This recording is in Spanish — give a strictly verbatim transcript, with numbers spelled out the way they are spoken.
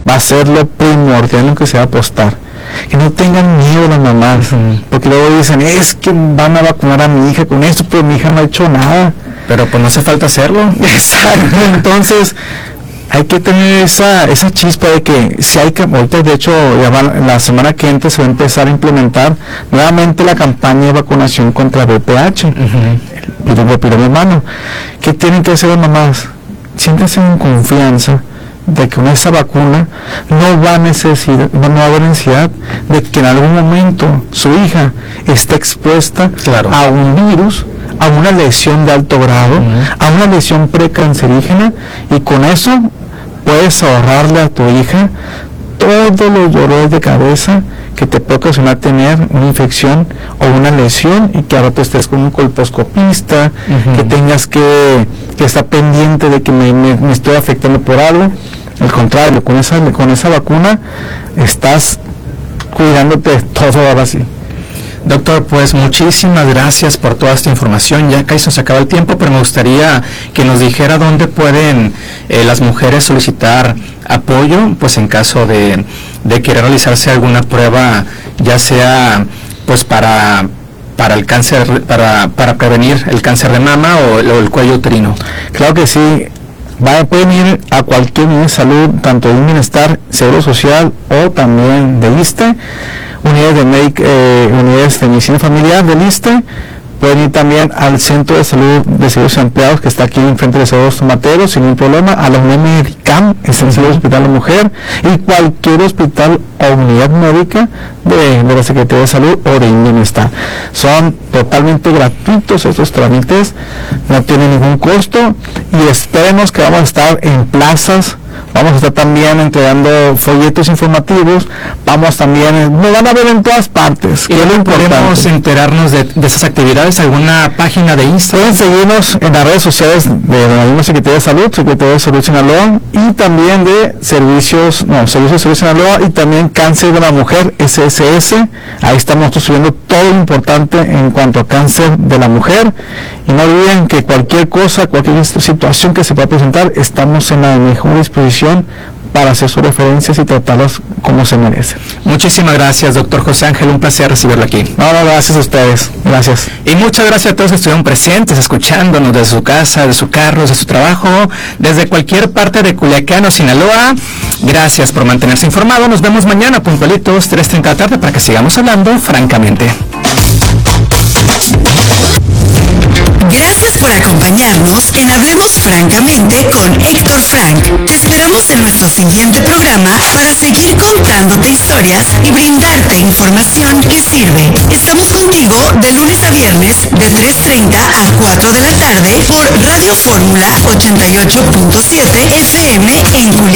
va a ser lo primordial en lo que se va a apostar. Que no tengan miedo las mamás, uh-huh. porque luego dicen, es que van a vacunar a mi hija con esto, pero mi hija no ha hecho nada. Pero pues no hace falta hacerlo. Exacto, entonces hay que tener esa esa chispa de que si hay que, ahorita de hecho ya van, la semana que entra se va a empezar a implementar nuevamente la campaña de vacunación contra V I H, uh-huh. el virus papiloma humano. ¿Qué tienen que hacer las mamás? Siéntanse en confianza de que con esa vacuna no va a necesitar, no va a haber necesidad de que en algún momento su hija esté expuesta claro. a un virus, a una lesión de alto grado, uh-huh. a una lesión precancerígena, y con eso puedes ahorrarle a tu hija todos los dolores de cabeza que te puede ocasionar tener una infección o una lesión, y que ahora te estés con un colposcopista, uh-huh. que tengas que, que estar pendiente de que me, me, me estoy afectando por algo. Al contrario, con esa, con esa vacuna estás cuidándote de todo ahora sí. Doctor, pues muchísimas gracias por toda esta información. Ya casi nos acaba el tiempo, pero me gustaría que nos dijera dónde pueden eh, las mujeres solicitar apoyo, pues en caso de, de querer realizarse alguna prueba, ya sea pues para para el cáncer, para para prevenir el cáncer de mama o, o el cuello uterino. Claro que sí. Va, pueden ir a cualquier unidad de salud, tanto de un bienestar, seguro social o también de ISSSTE, unidades de, medic, eh, unidades de medicina familiar del ISSSTE. Pueden ir también al Centro de Salud de Servicios Empleados, que está aquí enfrente de Seguros Tomateros, sin ningún problema, a la unidad Medicam, es el Centro Hospital de Mujer, y cualquier hospital o unidad médica de, de la Secretaría de Salud o de Bienestar. Son totalmente gratuitos estos trámites, no tienen ningún costo, y esperemos que vamos a estar en plazas. Vamos a estar también entregando folletos informativos, vamos también, nos van a ver en todas partes. ¿Y dónde podemos enterarnos de, de esas actividades? ¿Alguna página de Instagram? Pueden seguirnos en las redes sociales de la misma Secretaría de Salud, Secretaría de Salud Sinaloa, y también de Servicios, no, Servicios de Salud Sinaloa, y también Cáncer de la Mujer, S S S. Ahí estamos nosotros subiendo todo lo importante en cuanto a cáncer de la mujer. Y no olviden que cualquier cosa, cualquier situación que se pueda presentar, estamos en la mejor disposición para hacer sus referencias y tratarlas como se merecen. Muchísimas gracias, doctor José Ángel, un placer recibirlo aquí. No, no, gracias a ustedes, gracias. Y muchas gracias a todos que estuvieron presentes, escuchándonos desde su casa, de su carro, de su trabajo, desde cualquier parte de Culiacán o Sinaloa. Gracias por mantenerse informado. Nos vemos mañana puntualitos, tres treinta de la tarde, para que sigamos hablando francamente. Gracias por acompañarnos en Hablemos Francamente con Héctor Frank. Te esperamos en nuestro siguiente programa para seguir contándote historias y brindarte información que sirve. Estamos contigo de lunes a viernes de tres treinta a cuatro de la tarde por Radio Fórmula ochenta y ocho punto siete F M en Culiacán.